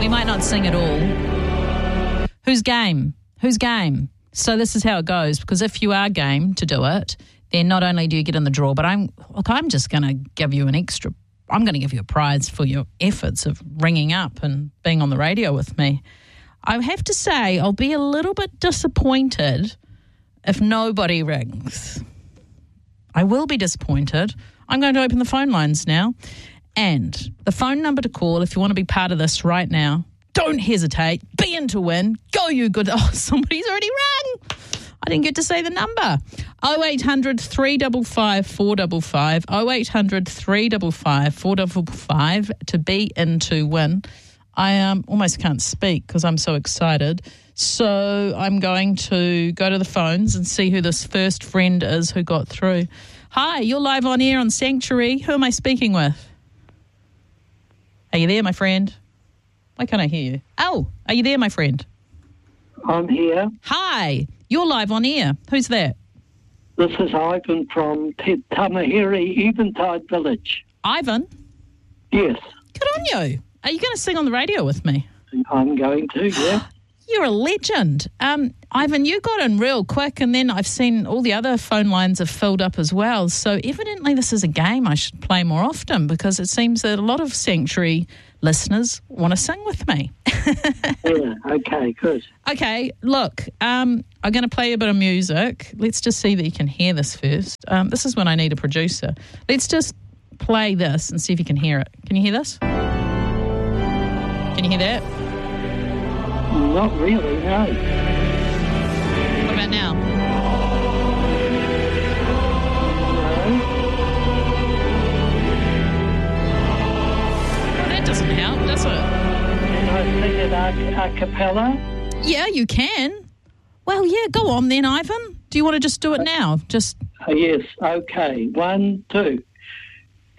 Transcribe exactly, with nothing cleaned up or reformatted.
We might not sing at all. Who's game? Who's game? So this is how it goes, because if you are game to do it, then not only do you get in the draw, but I'm look, I'm just going to give you an extra, I'm going to give you a prize for your efforts of ringing up and being on the radio with me. I have to say, I'll be a little bit disappointed if nobody rings. I will be disappointed. I'm going to open the phone lines now. And the phone number to call if you want to be part of this right now, don't hesitate. Be in to win. Go, you good. Oh, somebody's already rung. I didn't get to say the number. oh eight hundred, three five five, four five five. oh eight hundred, three five five, four five five to be in to win. I um, almost can't speak because I'm so excited. So I'm going to go to the phones and see who this first friend is who got through. Hi, you're live on air on Sanctuary. Who am I speaking with? Are you there, my friend? Why can't I hear you? Oh, are you there, my friend? I'm here. Hi, you're live on air. Who's that? This is Ivan from Te Tamahiri, Eventide Village. Ivan? Yes. Good on you. Are you going to sing on the radio with me? I'm going to, yeah. You're a legend. Um, Ivan, you got in real quick, and then I've seen all the other phone lines have filled up as well. So evidently this is a game I should play more often, because it seems that a lot of Sanctuary listeners want to sing with me. Yeah, okay, good. Okay, look, um, I'm going to play a bit of music. Let's just see that you can hear this first. Um, this is when I need a producer. Let's just play this and see if you can hear it. Can you hear this? Can you hear that? Not really, no. What about now? No. That doesn't help, does it? Can I sing it a, a cappella? Yeah, you can. Well, yeah, go on then, Ivan. Do you want to just do it now? Just Uh, yes, okay. One, two.